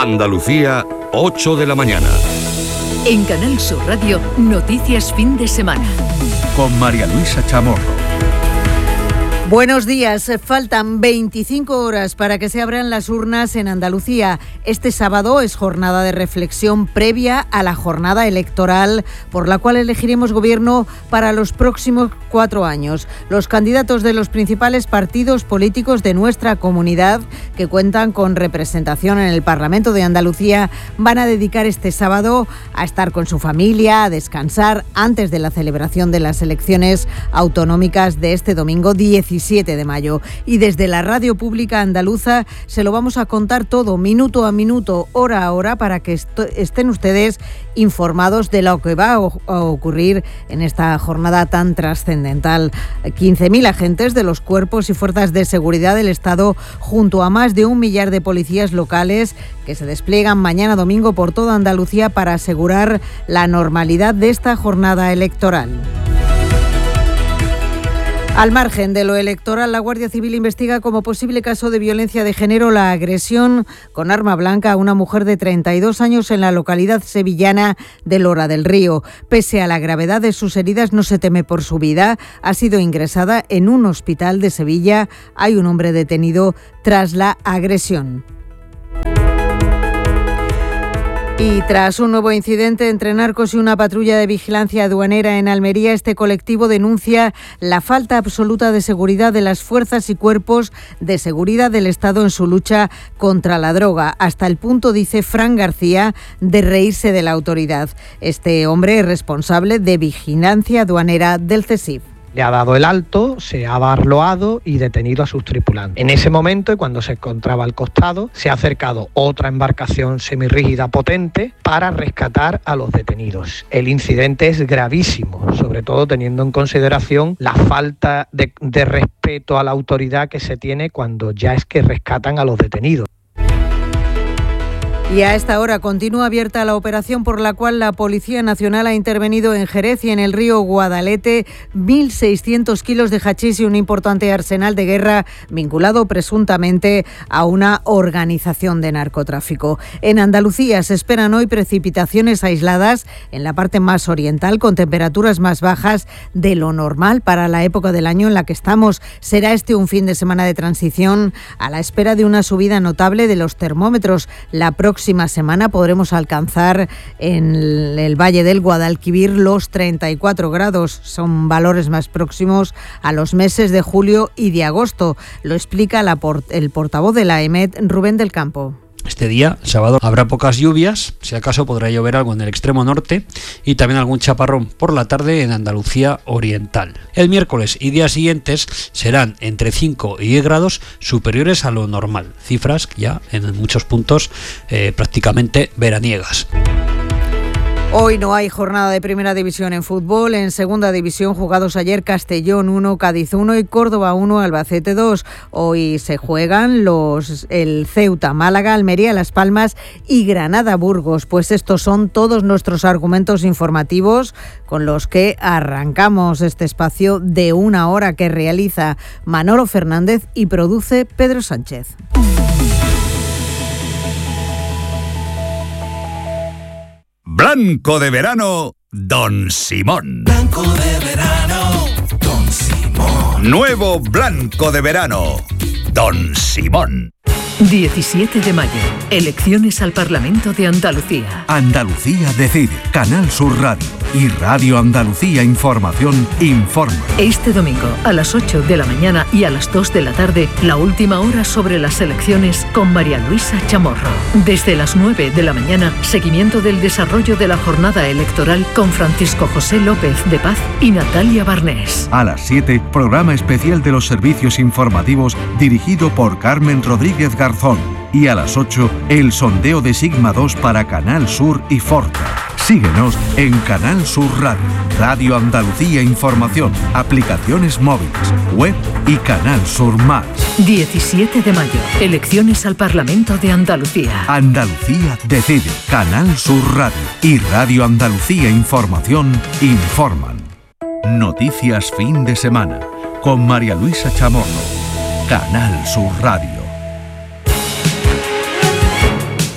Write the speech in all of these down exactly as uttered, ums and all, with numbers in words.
Andalucía, ocho de la mañana. En Canal Sur Radio, Noticias Fin de Semana. Con María Luisa Chamorro. Buenos días. Faltan veinticinco horas para que se abran las urnas en Andalucía. Este sábado es jornada de reflexión previa a la jornada electoral por la cual elegiremos gobierno para los próximos cuatro años. Los candidatos de los principales partidos políticos de nuestra comunidad, que cuentan con representación en el Parlamento de Andalucía, van a dedicar este sábado a estar con su familia, a descansar antes de la celebración de las elecciones autonómicas de este domingo diecisiete de mayo. Y desde la radio pública andaluza se lo vamos a contar todo, minuto a minuto, hora a hora, para que est- estén ustedes informados de lo que va a, o- a ocurrir en esta jornada tan trascendental. quince mil agentes de los cuerpos y fuerzas de seguridad del Estado, junto a más de un millar de policías locales, que se despliegan mañana domingo por toda Andalucía para asegurar la normalidad de esta jornada electoral. Al margen de lo electoral, la Guardia Civil investiga como posible caso de violencia de género la agresión con arma blanca a una mujer de treinta y dos años en la localidad sevillana de Lora del Río. Pese a la gravedad de sus heridas, no se teme por su vida. Ha sido ingresada en un hospital de Sevilla. Hay un hombre detenido tras la agresión. Y tras un nuevo incidente entre narcos y una patrulla de vigilancia aduanera en Almería, este colectivo denuncia la falta absoluta de seguridad de las fuerzas y cuerpos de seguridad del Estado en su lucha contra la droga, hasta el punto, dice Fran García, de reírse de la autoridad. Este hombre es responsable de vigilancia aduanera del CESIF. Le ha dado el alto, se ha barloado y detenido a sus tripulantes. En ese momento, y cuando se encontraba al costado, se ha acercado otra embarcación semirrígida potente para rescatar a los detenidos. El incidente es gravísimo, sobre todo teniendo en consideración la falta de, de respeto a la autoridad que se tiene cuando ya es que rescatan a los detenidos. Y a esta hora continúa abierta la operación por la cual la Policía Nacional ha intervenido en Jerez y en el río Guadalete mil seiscientos kilos de hachís y un importante arsenal de guerra vinculado presuntamente a una organización de narcotráfico. En Andalucía se esperan hoy precipitaciones aisladas en la parte más oriental, con temperaturas más bajas de lo normal para la época del año en la que estamos. Será este un fin de semana de transición a la espera de una subida notable de los termómetros. La próxima semana podremos alcanzar en el Valle del Guadalquivir los treinta y cuatro grados. Son valores más próximos a los meses de julio y de agosto. Lo explica la port- el portavoz de la E M E T, Rubén del Campo. Este día, sábado, habrá pocas lluvias, si acaso podrá llover algo en el extremo norte y también algún chaparrón por la tarde en Andalucía oriental. El miércoles y días siguientes serán entre cinco y diez grados superiores a lo normal, cifras ya en muchos puntos eh, prácticamente veraniegas. Hoy no hay jornada de primera división en fútbol. En segunda división, jugados ayer, Castellón uno, Cádiz uno y Córdoba uno, Albacete dos. Hoy se juegan los el Ceuta, Málaga, Almería, Las Palmas y Granada, Burgos. Pues estos son todos nuestros argumentos informativos con los que arrancamos este espacio de una hora que realiza Manolo Fernández y produce Pedro Sánchez. Blanco de verano, Don Simón. Blanco de verano, Don Simón. Nuevo Blanco de verano, Don Simón. diecisiete de mayo, elecciones al Parlamento de Andalucía. Andalucía decide. Canal Sur Radio y Radio Andalucía Información informa. Este domingo, a las ocho de la mañana y a las dos de la tarde, la última hora sobre las elecciones con María Luisa Chamorro. Desde las nueve de la mañana, seguimiento del desarrollo de la jornada electoral con Francisco José López de Paz y Natalia Barnés. A las siete, programa especial de los servicios informativos dirigido por Carmen Rodríguez Garzón. Y a las ocho, el sondeo de Sigma dos para Canal Sur y Forta. Síguenos en Canal Sur Radio, Radio Andalucía Información, aplicaciones móviles, web y Canal Sur Más. diecisiete de mayo, elecciones al Parlamento de Andalucía. Andalucía decide. Canal Sur Radio y Radio Andalucía Información informan. Noticias fin de semana con María Luisa Chamorro. Canal Sur Radio.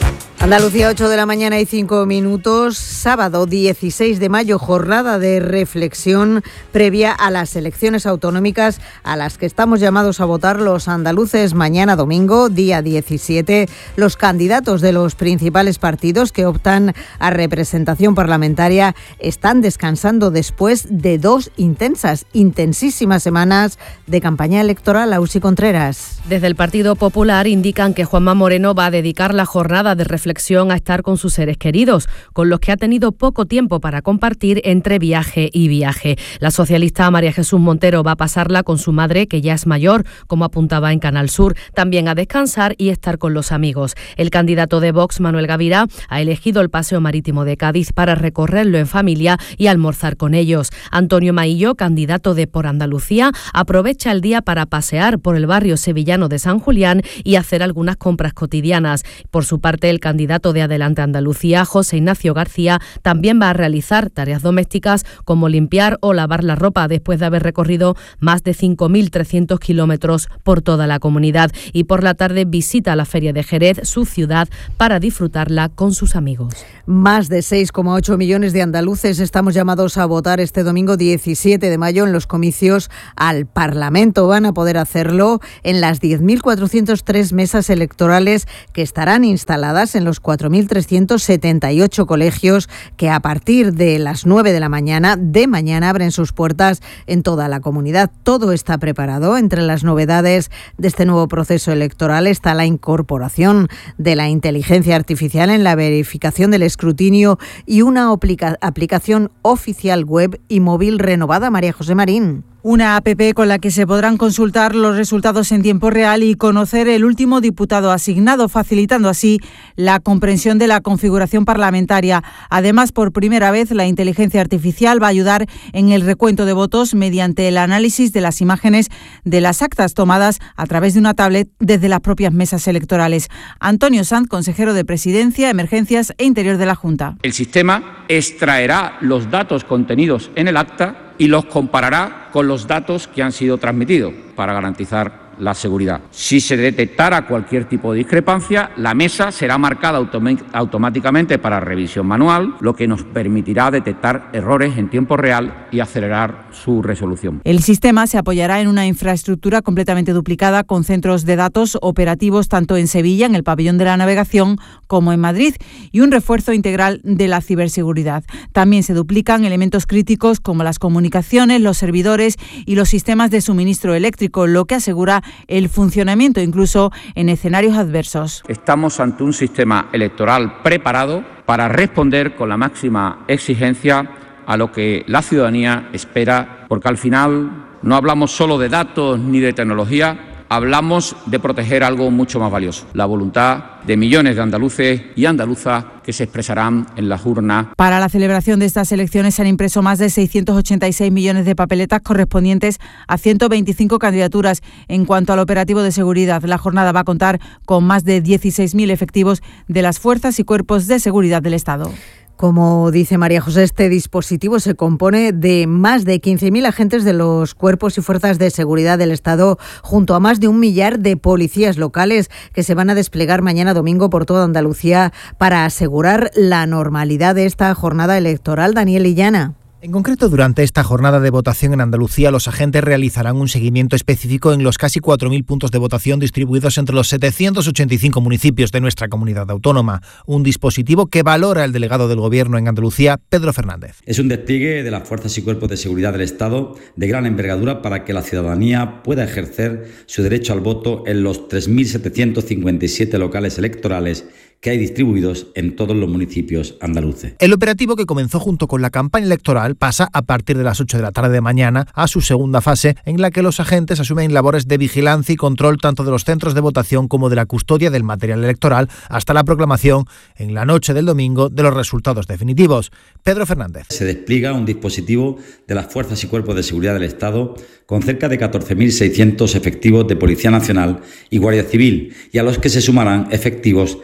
Andalucía, ocho de la mañana y cinco minutos, sábado dieciséis de mayo, jornada de reflexión previa a las elecciones autonómicas a las que estamos llamados a votar los andaluces mañana domingo, día diecisiete. Los candidatos de los principales partidos que optan a representación parlamentaria están descansando después de dos intensas, intensísimas semanas de campaña electoral. Ausi Contreras. Desde el Partido Popular indican que Juanma Moreno va a dedicar la jornada de reflexión a estar con sus seres queridos, con los que ha tenido poco tiempo para compartir entre viaje y viaje. La socialista María Jesús Montero va a pasarla con su madre, que ya es mayor, como apuntaba en Canal Sur, también a descansar y estar con los amigos. El candidato de Vox, Manuel Gavirá, ha elegido el Paseo Marítimo de Cádiz para recorrerlo en familia y almorzar con ellos. Antonio Maillo, candidato de Por Andalucía, aprovecha el día para pasear por el barrio sevillano de San Julián y hacer algunas compras cotidianas. Por su parte, el candidato de Adelante Andalucía, José Ignacio García, también va a realizar tareas domésticas como limpiar o lavar la ropa después de haber recorrido más de cinco mil trescientos kilómetros por toda la comunidad. Y por la tarde visita la Feria de Jerez, su ciudad, para disfrutarla con sus amigos. Más de seis coma ocho millones de andaluces estamos llamados a votar este domingo diecisiete de mayo en los comicios al Parlamento. Van a poder hacerlo en las diez mil cuatrocientas tres mesas electorales que estarán instaladas en los cuatro mil trescientos setenta y ocho colegios que a partir de las nueve de la mañana de mañana abren sus puertas en toda la comunidad. Todo está preparado. Entre las novedades de este nuevo proceso electoral está la incorporación de la inteligencia artificial en la verificación del escrutinio y una aplica- aplicación oficial web y móvil renovada. María José Marín. Una app con la que se podrán consultar los resultados en tiempo real y conocer el último diputado asignado, facilitando así la comprensión de la configuración parlamentaria. Además, por primera vez, la inteligencia artificial va a ayudar en el recuento de votos mediante el análisis de las imágenes de las actas tomadas a través de una tablet desde las propias mesas electorales. Antonio Sanz, consejero de Presidencia, Emergencias e Interior de la Junta. El sistema extraerá los datos contenidos en el acta y los comparará con los datos que han sido transmitidos para garantizar la seguridad. Si se detectara cualquier tipo de discrepancia, la mesa será marcada autom- automáticamente para revisión manual, lo que nos permitirá detectar errores en tiempo real y acelerar su resolución. El sistema se apoyará en una infraestructura completamente duplicada con centros de datos operativos tanto en Sevilla, en el pabellón de la navegación, como en Madrid, y un refuerzo integral de la ciberseguridad. También se duplican elementos críticos como las comunicaciones, los servidores y los sistemas de suministro eléctrico, lo que asegura el funcionamiento incluso en escenarios adversos. Estamos ante un sistema electoral preparado para responder con la máxima exigencia a lo que la ciudadanía espera, porque al final no hablamos solo de datos ni de tecnología, hablamos de proteger algo mucho más valioso, la voluntad de millones de andaluces y andaluzas que se expresarán en las urnas. Para la celebración de estas elecciones se han impreso más de seiscientos ochenta y seis millones de papeletas correspondientes a ciento veinticinco candidaturas. En cuanto al operativo de seguridad, la jornada va a contar con más de dieciséis mil efectivos de las fuerzas y cuerpos de seguridad del Estado. Como dice María José, este dispositivo se compone de más de quince mil agentes de los cuerpos y fuerzas de seguridad del Estado, junto a más de un millar de policías locales que se van a desplegar mañana domingo por toda Andalucía para asegurar la normalidad de esta jornada electoral. Daniel Illana. En concreto, durante esta jornada de votación en Andalucía, los agentes realizarán un seguimiento específico en los casi cuatro mil puntos de votación distribuidos entre los setecientos ochenta y cinco municipios de nuestra comunidad autónoma. Un dispositivo que valora el delegado del Gobierno en Andalucía, Pedro Fernández. Es un despliegue de las fuerzas y cuerpos de seguridad del Estado de gran envergadura para que la ciudadanía pueda ejercer su derecho al voto en los tres mil setecientos cincuenta y siete locales electorales que hay distribuidos en todos los municipios andaluces. El operativo, que comenzó junto con la campaña electoral, pasa a partir de las ocho de la tarde de mañana a su segunda fase, en la que los agentes asumen labores de vigilancia y control tanto de los centros de votación como de la custodia del material electoral hasta la proclamación en la noche del domingo de los resultados definitivos. Pedro Fernández. Se despliega un dispositivo de las fuerzas y cuerpos de seguridad del Estado con cerca de catorce mil seiscientos efectivos de Policía Nacional y Guardia Civil, y a los que se sumarán efectivos de las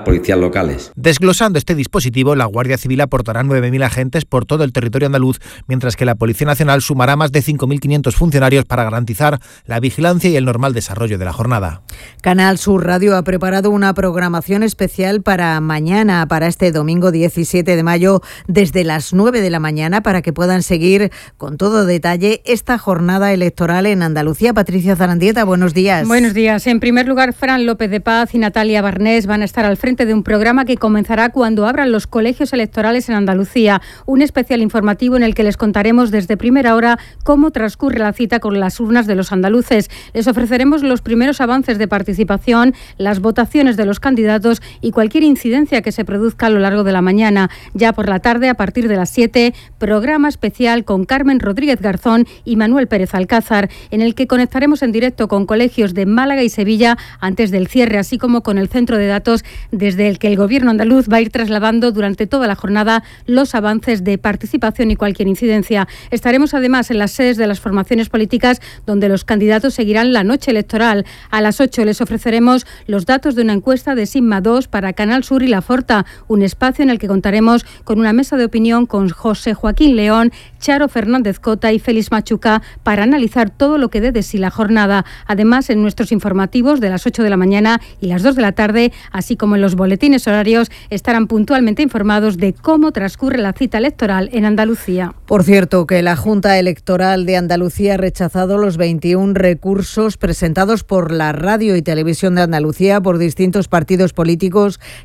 policiales locales. Desglosando este dispositivo, la Guardia Civil aportará nueve mil agentes por todo el territorio andaluz, mientras que la Policía Nacional sumará más de cinco mil quinientos funcionarios para garantizar la vigilancia y el normal desarrollo de la jornada. Canal Sur Radio ha preparado una programación especial para mañana, para este domingo diecisiete de mayo, desde las nueve de la mañana, para que puedan seguir con todo detalle esta jornada electoral en Andalucía. Patricia Zarandieta, buenos días. Buenos días. En primer lugar, Fran López de Paz y Natalia Barnés van a estar al frente de un programa que comenzará cuando abran los colegios electorales en Andalucía. Un especial informativo en el que les contaremos desde primera hora cómo transcurre la cita con las urnas de los andaluces. Les ofreceremos los primeros avances de participación, las votaciones de los candidatos y cualquier incidencia que se produzca a lo largo de la mañana. Ya por la tarde, a partir de las siete, programa especial con Carmen Rodríguez Garzón y Manuel Pérez Alcázar, en el que conectaremos en directo con colegios de Málaga y Sevilla antes del cierre, así como con el centro de datos desde el que el Gobierno andaluz va a ir trasladando durante toda la jornada los avances de participación y cualquier incidencia. Estaremos además en las sedes de las formaciones políticas, donde los candidatos seguirán la noche electoral. A las ocho les ofreceremos los datos de una encuesta de Sigma dos para Canal Sur y La Forta, un espacio en el que contaremos con una mesa de opinión con José Joaquín León, Charo Fernández Cota y Félix Machuca para analizar todo lo que dé de sí la jornada. Además, en nuestros informativos de las ocho de la mañana y las dos de la tarde, así como en los boletines horarios, estarán puntualmente informados de cómo transcurre la cita electoral en Andalucía. Por cierto, que la Junta Electoral de Andalucía ha rechazado los veintiún recursos presentados por la Radio y Televisión de Andalucía por distintos partidos políticos